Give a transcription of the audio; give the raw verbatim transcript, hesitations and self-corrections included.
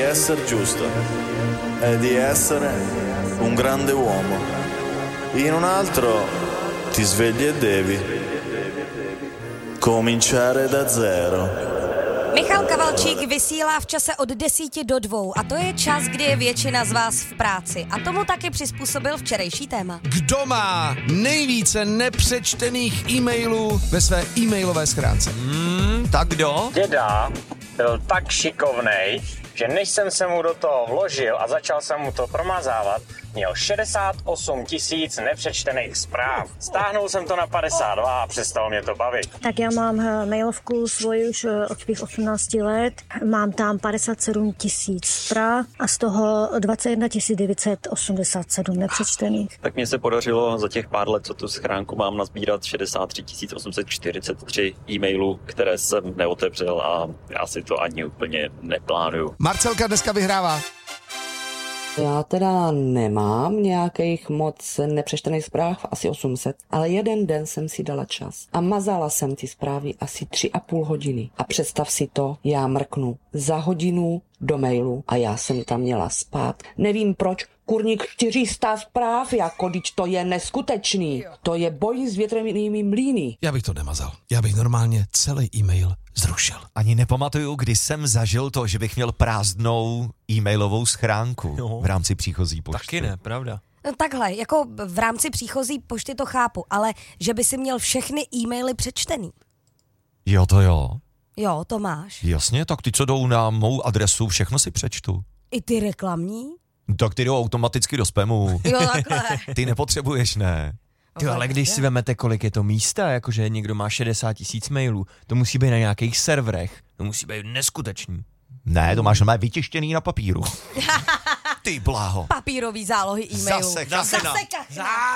di essere giusto e di essere un grande uomo. In un altro ti svegli e devi cominciare da zero. Michal Kavalčík vysílá v čase od desíti do dvou a to je čas, kdy je většina z vás v práci. A tomu taky přizpůsobil včerejší téma. Kdo má nejvíce nepřečtených e-mailů ve své e-mailové schránce? Hmm, tak kdo? Děda byl tak šikovnej, že než jsem se mu do toho vložil a začal jsem mu to promazávat, měl šedesát osm tisíc nepřečtených zpráv. Stáhnul jsem to na padesát dva a přestalo mě to bavit. Tak já mám mailovku svoji už od svých osmnácti let. Mám tam padesát sedm tisíc zpráv a z toho dvacet jedna tisíc devět set osmdesát sedm nepřečtených. Tak mně se podařilo za těch pár let, co tu schránku mám, nazbírat šedesát tři tisíc osm set čtyřicet tři e-mailů, které jsem neotevřel a já si to ani úplně neplánuju. Marcelka dneska vyhrává. Já teda nemám nějakých moc nepřečtených zpráv, asi osm set, ale jeden den jsem si dala čas a mazala jsem ty zprávy asi tři a půl hodiny. A představ si to, já mrknu za hodinu do mailu a já jsem tam měla spát. Nevím proč, kurník čtyři sta zpráv, jako když to je neskutečný. To je boj s větrnými mlýny. Já bych to nemazal. Já bych normálně celý e-mail zrušil. Ani nepamatuju, kdy jsem zažil to, že bych měl prázdnou e-mailovou schránku no. v rámci příchozí pošty. Taky ne, pravda. No, takhle, jako v rámci příchozí pošty to chápu, ale že by si měl všechny e-maily přečtený. Jo, to jo. Jo, to máš. Jasně, tak ty, co jdou na mou adresu, všechno si přečtu. I ty reklamní? Tak ty jdou automaticky do spamu. Jo, takhle. Ty nepotřebuješ, ne. Ty, ale když si vemete, kolik je to místa, jakože někdo má šedesát tisíc mailů, to musí být na nějakých serverech, to musí být neskutečný. Ne, to máš na mé vytištěný na papíru. Ty bláho. Papírový zálohy e-mailů. Zase, zase, zase, zase